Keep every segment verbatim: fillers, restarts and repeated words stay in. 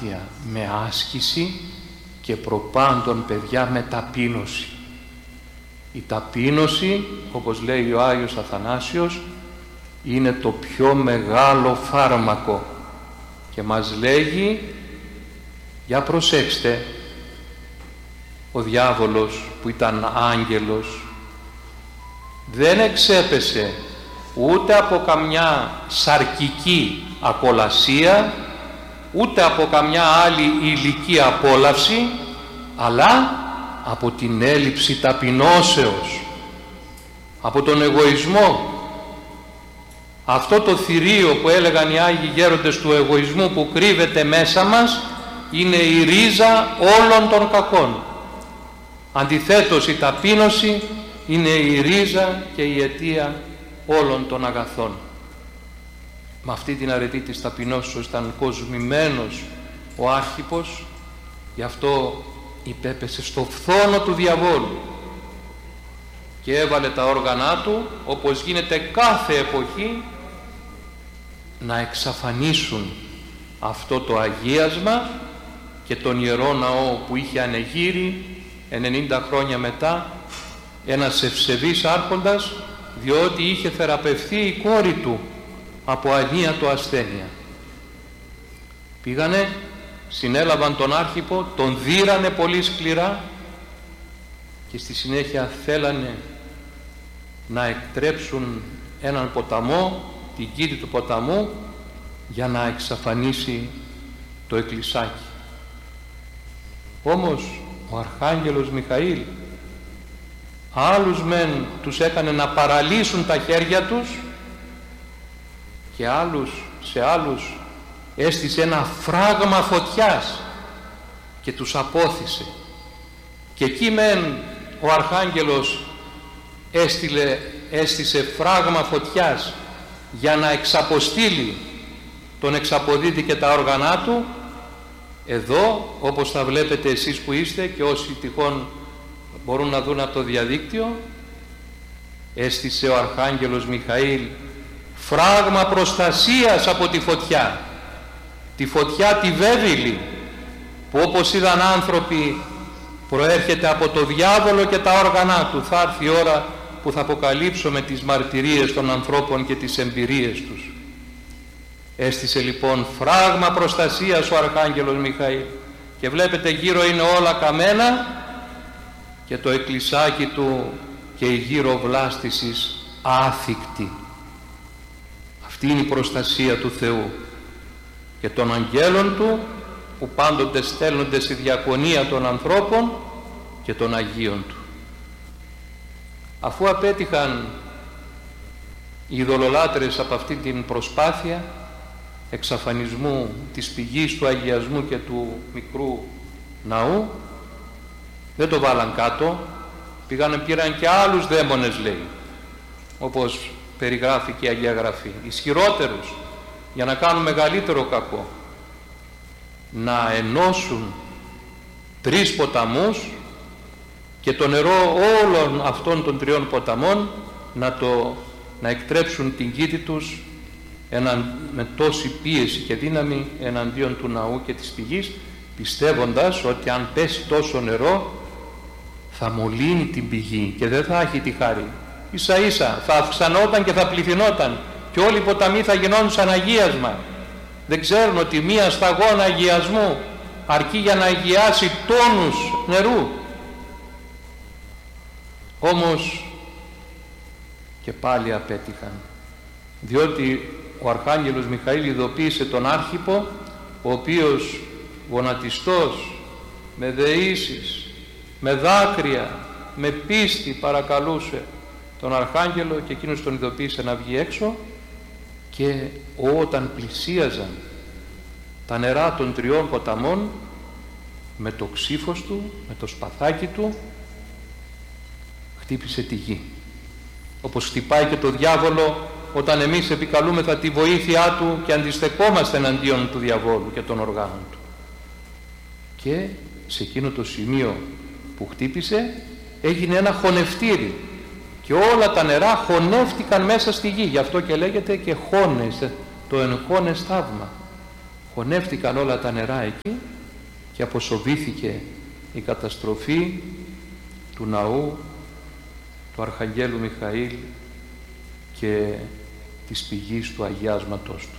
προσπάθεια με άσκηση και προπάντων, παιδιά, με ταπείνωση. Η ταπείνωση, όπως λέει ο Άγιος Αθανάσιος, είναι το πιο μεγάλο φάρμακο και μας λέγει, για προσέξτε, ο διάβολος που ήταν άγγελος δεν εξέπεσε ούτε από καμιά σαρκική ακολασία, ούτε από καμιά άλλη υλική απόλαυση, αλλά από την έλλειψη ταπεινώσεως, από τον εγωισμό. Αυτό το θηρίο που έλεγαν οι Άγιοι Γέροντες του εγωισμού που κρύβεται μέσα μας είναι η ρίζα όλων των κακών. Αντιθέτως, η ταπείνωση είναι η ρίζα και η αιτία όλων των αγαθών. Με αυτή την αρετή της ταπεινώσεως ήταν κοσμημένος ο Άρχιππος, γι' αυτό υπέπεσε στο φθόνο του διαβόλου και έβαλε τα όργανά του, όπως γίνεται κάθε εποχή, να εξαφανίσουν αυτό το αγίασμα και τον Ιερό Ναό που είχε ανεγείρει ενενήντα χρόνια μετά ένας ευσεβής άρχοντας, διότι είχε θεραπευθεί η κόρη του από ανίατο ασθένεια. Πήγανε, συνέλαβαν τον Άρχιππο, τον δίρανε πολύ σκληρά και στη συνέχεια θέλανε να εκτρέψουν έναν ποταμό, την κήτη του ποταμού, για να εξαφανίσει το εκκλησάκι. Όμως ο Αρχάγγελος Μιχαήλ άλλους μεν τους έκανε να παραλύσουν τα χέρια τους και άλλους, σε άλλους έστησε ένα φράγμα φωτιάς και τους απόθυσε. Και εκεί μεν ο Αρχάγγελος έστειλε, έστησε φράγμα φωτιάς για να εξαποστείλει τον εξαποδίτη και τα όργανά του. Εδώ, όπως θα βλέπετε εσείς που είστε και όσοι τυχόν μπορούν να δουν από το διαδίκτυο, έστησε ο Αρχάγγελος Μιχαήλ φράγμα προστασίας από τη φωτιά, τη φωτιά τη βέβυλη, που όπως είδαν άνθρωποι προέρχεται από το διάβολο και τα όργανά του. Θα έρθει η ώρα που θα αποκαλύψω με τις μαρτυρίες των ανθρώπων και τις εμπειρίες τους. Έστησε λοιπόν φράγμα προστασίας ο Αρχάγγελος Μιχαήλ και βλέπετε γύρω είναι όλα καμένα και το εκκλησάκι του και η γύρω βλάστησης άθικτη. Αυτή είναι η προστασία του Θεού και των αγγέλων του που πάντοτε στέλνονται στη διακονία των ανθρώπων και των Αγίων του. Αφού απέτυχαν οι ειδωλολάτρες από αυτή την προσπάθεια εξαφανισμού της πηγής του αγιασμού και του μικρού ναού, δεν το βάλαν κάτω, πήγανε πήραν και άλλους δαίμονες, λέει, όπως περιγράφει και η Αγία Γραφή, ισχυρότερους, για να κάνουν μεγαλύτερο κακό, να ενώσουν τρεις ποταμούς και το νερό όλων αυτών των τριών ποταμών να, το, να εκτρέψουν την κήτη τους εναν, με τόση πίεση και δύναμη εναντίον του ναού και της πηγής, πιστεύοντας ότι αν πέσει τόσο νερό θα μολύνει την πηγή και δεν θα έχει τη χάρη. Ίσα ίσα θα αυξανόταν και θα πληθυνόταν και όλοι οι ποταμοί θα γινόντουσαν αγίασμα. Δεν ξέρουν ότι μία σταγόνα αγιασμού αρκεί για να αγιάσει τόνους νερού. Όμως και πάλι απέτυχαν, διότι ο Αρχάγγελος Μιχαήλ ειδοποίησε τον Άρχιππο, ο οποίος γονατιστός, με δεήσεις, με δάκρυα, με πίστη παρακαλούσε τον Αρχάγγελο και εκείνος τον ειδοποίησε να βγει έξω και όταν πλησίαζαν τα νερά των τριών ποταμών με το ξύφος του, με το σπαθάκι του χτύπησε τη γη, όπως χτυπάει και το διάβολο όταν εμείς επικαλούμεθα τη βοήθειά του και αντιστεκόμαστε εναντίον του διαβόλου και των οργάνων του. Και σε εκείνο το σημείο που χτύπησε έγινε ένα χωνευτήρι και όλα τα νερά χωνεύτηκαν μέσα στη γη, γι' αυτό και λέγεται και χώνες, το εν χώνες θαύμα. χωνεύτηκαν όλα τα νερά εκεί και αποσοβήθηκε η καταστροφή του ναού του Αρχαγγέλου Μιχαήλ και της πηγής του αγιάσματός του.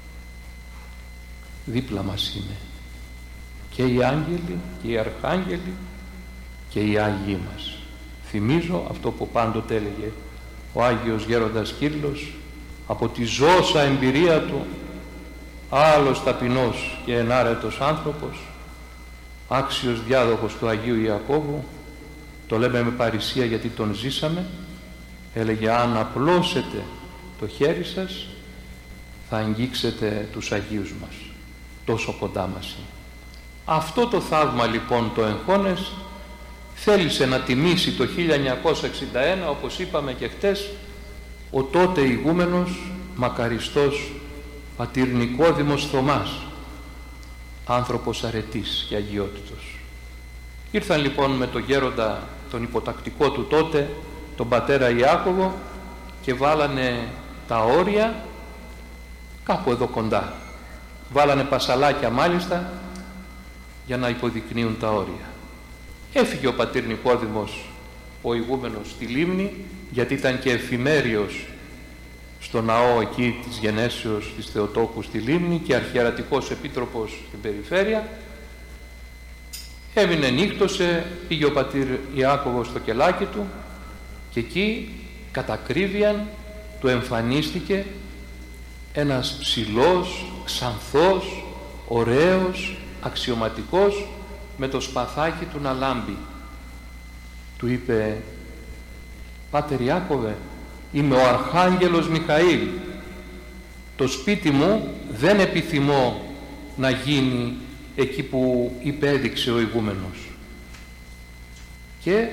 Δίπλα μας είναι και οι άγγελοι και οι αρχάγγελοι και οι Άγιοι μας. Θυμίζω αυτό που πάντοτε έλεγε ο Άγιος Γέροντας Κύρλος από τη ζώσα εμπειρία του, άλλος ταπεινός και ενάρετος άνθρωπος, άξιος διάδοχος του Αγίου Ιακώβου, το λέμε με παρησία γιατί τον ζήσαμε, έλεγε αν απλώσετε το χέρι σας θα αγγίξετε τους Αγίους μας, τόσο κοντά μας είναι. Αυτό το θαύμα λοιπόν το εγχώνες θέλησε να τιμήσει το χίλια εννιακόσια εξήντα ένα, όπως είπαμε και χτες, ο τότε ηγούμενος μακαριστός πατήρ Νικόδημος Θωμάς, άνθρωπος αρετής και αγιότητος. Ήρθαν λοιπόν με τον γέροντα τον υποτακτικό του τότε, τον πατέρα Ιάκωβο, και βάλανε τα όρια κάπου εδώ κοντά. Βάλανε πασαλάκια μάλιστα για να υποδεικνύουν τα όρια. Έφυγε ο πατήρ Νικόδημος, ο ηγούμενος, στη λίμνη, γιατί ήταν και εφημέριος στο ναό εκεί της Γενέσεως της Θεοτόκου στη λίμνη και αρχιερατικός επίτροπος στην περιφέρεια. Έμεινε, νύχτωσε, πήγε ο πατήρ Ιάκωβος στο κελάκι του και εκεί κατά ακρίβεια του εμφανίστηκε ένας ψηλός, ξανθός, ωραίος, αξιωματικός, με το σπαθάκι του να λάμπει. Του είπε, «Πάτερ Ιάκωβε, είμαι ο Αρχάγγελος Μιχαήλ. Το σπίτι μου δεν επιθυμώ να γίνει εκεί που υπέδειξε ο ηγούμενος και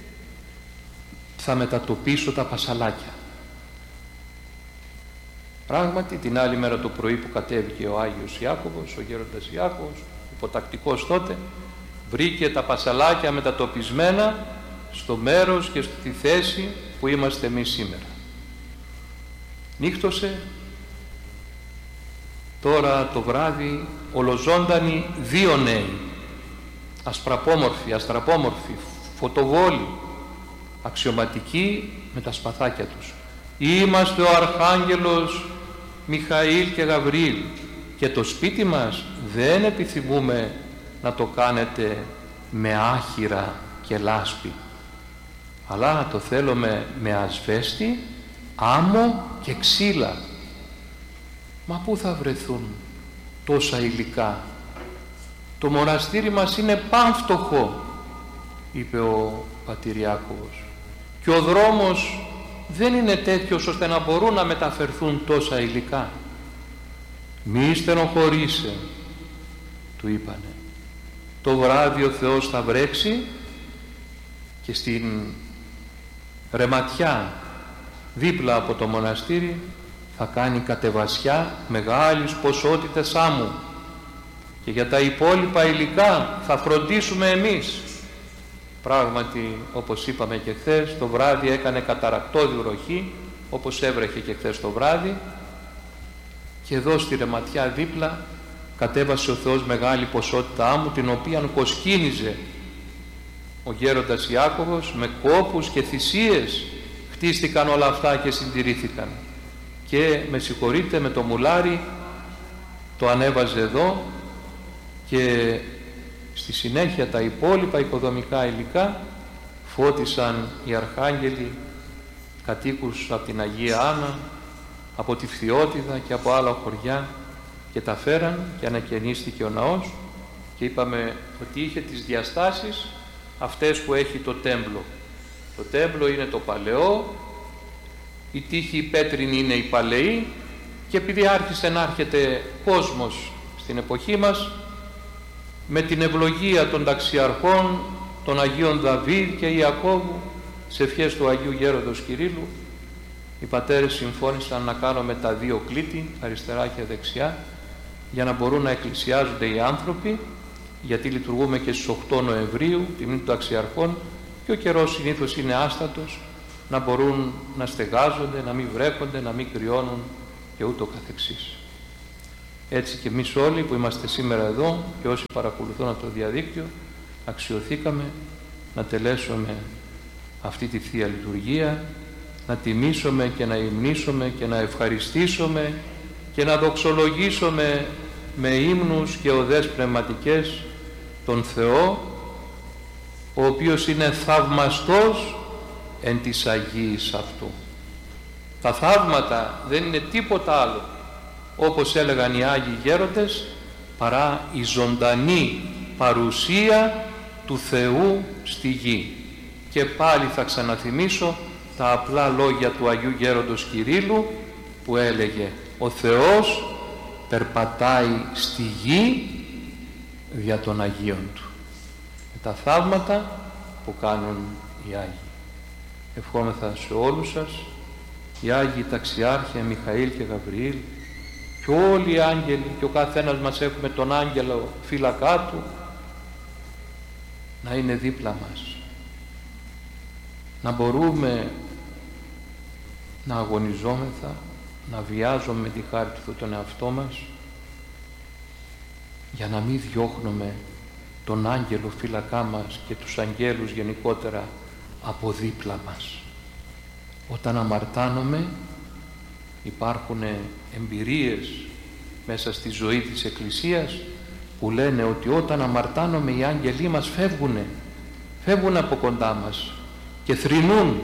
θα μετατοπίσω τα πασαλάκια». Πράγματι την άλλη μέρα το πρωί που κατέβηκε ο Άγιος Ιάκωβος, ο γέροντας Ιάκωβος, υποτακτικός τότε, βρήκε τα πασαλάκια μετατοπισμένα στο μέρος και στη θέση που είμαστε εμείς σήμερα. Νύχτωσε, τώρα το βράδυ ολοζώντανοι δύο νέοι, ασπραπόμορφοι, αστραπόμορφοι, φωτοβόλοι, αξιωματικοί με τα σπαθάκια τους. Είμαστε ο Αρχάγγελος Μιχαήλ και Γαβριήλ και το σπίτι μας δεν επιθυμούμε να το κάνετε με άχυρα και λάσπη, αλλά το θέλουμε με ασβέστη, άμμο και ξύλα. Μα πού θα βρεθούν τόσα υλικά? Το μοναστήρι μας είναι πανφτωχό, είπε ο πατήρ Ιάκωβος, και ο δρόμος δεν είναι τέτοιος ώστε να μπορούν να μεταφερθούν τόσα υλικά. Μη στενοχωρείσαι, του είπανε. Το βράδυ ο Θεός θα βρέξει και στην Ρεματιά δίπλα από το μοναστήρι θα κάνει κατεβασιά μεγάλης ποσότητες άμμου και για τα υπόλοιπα υλικά θα φροντίσουμε εμείς. Πράγματι, όπως είπαμε και χθες, το βράδυ έκανε καταρακτώδη βροχή, όπως έβρεχε και χθες το βράδυ, και εδώ στη Ρεματιά δίπλα κατέβασε ο Θεός μεγάλη ποσότητα άμμου, την οποία κοσκίνιζε ο γέροντας Ιάκωβος, με κόπους και θυσίες χτίστηκαν όλα αυτά και συντηρήθηκαν. Και με συγχωρείτε, με το μουλάρι το ανέβαζε εδώ και στη συνέχεια τα υπόλοιπα οικοδομικά υλικά φώτισαν οι αρχάγγελοι κατοίκους από την Αγία Άννα, από τη Φθιώτιδα και από άλλα χωριά, και τα φέραν και ανακαινίστηκε ο ναός και είπαμε ότι είχε τις διαστάσεις αυτές που έχει το τέμπλο. Το τέμπλο είναι το παλαιό, η τείχη η πέτρινη είναι η παλαιή, και επειδή άρχισε να έρχεται κόσμος στην εποχή μας, με την ευλογία των ταξιαρχών, των Αγίων Δαβίδ και Ιακώβου, σε ευχές του Αγίου Γέροντος Κυρίλλου, οι πατέρες συμφώνησαν να κάνουμε τα δύο κλίτη, αριστερά και δεξιά, για να μπορούν να εκκλησιάζονται οι άνθρωποι, γιατί λειτουργούμε και στις οκτώ Νοεμβρίου, τη μνήμη των ταξιαρχών, και ο καιρός συνήθως είναι άστατος, να μπορούν να στεγάζονται, να μην βρέχονται, να μην κρυώνουν και ούτω καθεξής. Έτσι και εμείς όλοι που είμαστε σήμερα εδώ και όσοι παρακολουθούν από το διαδίκτυο αξιωθήκαμε να τελέσουμε αυτή τη Θεία Λειτουργία, να τιμήσουμε και να υμνήσουμε και να ευχαριστήσουμε και να δοξολογήσουμε με ύμνους και οδές πνευματικές τον Θεό, ο οποίος είναι θαυμαστός εν της Αγίης αυτού. Τα θαύματα δεν είναι τίποτα άλλο, όπως έλεγαν οι Άγιοι Γέροντες, παρά η ζωντανή παρουσία του Θεού στη γη. Και πάλι θα ξαναθυμίσω τα απλά λόγια του Αγίου Γέροντος Κυρίλλου που έλεγε «Ο Θεός περπατάει στη γη δια των Αγίων Του». Με τα θαύματα που κάνουν οι Άγιοι. Ευχόμεθα σε όλους σας, οι Άγιοι Ταξιάρχια Μιχαήλ και Γαβριήλ και όλοι οι άγγελοι, και ο καθένας μας έχουμε τον άγγελο φύλακά του, να είναι δίπλα μας, να μπορούμε να αγωνιζόμεθα, να βιάζουμε με τη χάρη του τον εαυτό μας, για να μην διώχνουμε τον άγγελο φύλακά μας και τους αγγέλους γενικότερα από δίπλα μας. Όταν αμαρτάνομαι υπάρχουν εμπειρίες μέσα στη ζωή της Εκκλησίας που λένε ότι όταν αμαρτάνομαι οι άγγελοι μας φεύγουνε, φεύγουν από κοντά μας και θρηνούν.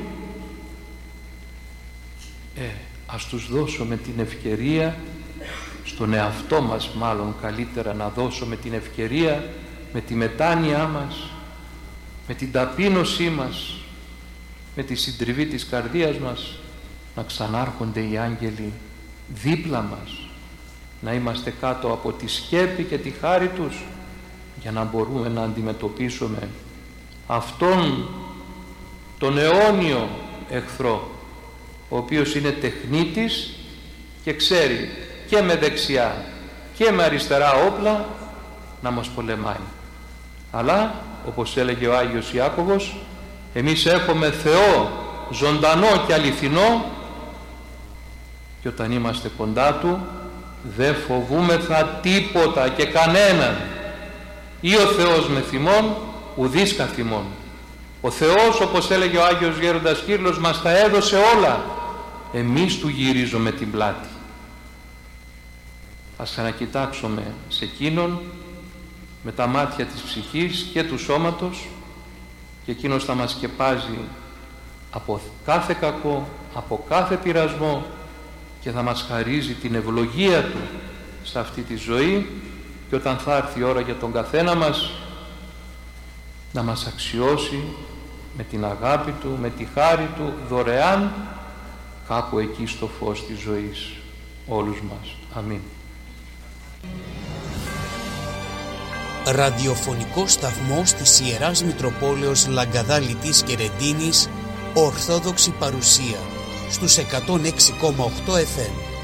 Ε, ας τους δώσουμε την ευκαιρία, στον εαυτό μας μάλλον καλύτερα, να δώσουμε την ευκαιρία με τη μετάνοιά μας, με την ταπείνωσή μας, με τη συντριβή της καρδίας μας, να ξανάρχονται οι άγγελοι δίπλα μας, να είμαστε κάτω από τη σκέπη και τη χάρη τους, για να μπορούμε να αντιμετωπίσουμε αυτόν τον αιώνιο εχθρό, ο οποίος είναι τεχνίτης και ξέρει και με δεξιά και με αριστερά όπλα να μας πολεμάει. Αλλά όπως έλεγε ο Άγιος Ιάκωβος, εμείς έχουμε Θεό ζωντανό και αληθινό, και όταν είμαστε κοντά Του δεν φοβούμεθα τίποτα και κανέναν. Ή ο Θεός με θυμών, ουδείς καθημών. Ο Θεός, όπως έλεγε ο Άγιος Γέροντας Κύρλος, μας τα έδωσε όλα, εμείς Του γυρίζουμε την πλάτη. Ας ξανακοιτάξουμε σε Εκείνον με τα μάτια της ψυχής και του σώματος, και Εκείνος θα μας σκεπάζει από κάθε κακό, από κάθε πειρασμό, και θα μας χαρίζει την ευλογία Του σε αυτή τη ζωή, και όταν θα έρθει η ώρα για τον καθένα μας να μας αξιώσει με την αγάπη Του, με τη χάρη Του, δωρεάν κάπου εκεί στο φως της ζωής όλους μας. Αμήν. Ραδιοφωνικό σταθμός της Ιεράς Μητροπόλεως Λαγκαδά Λιτής και Ρεντίνης, Ορθόδοξη παρουσία στους εκατόν έξι κόμμα οκτώ εφ εμ.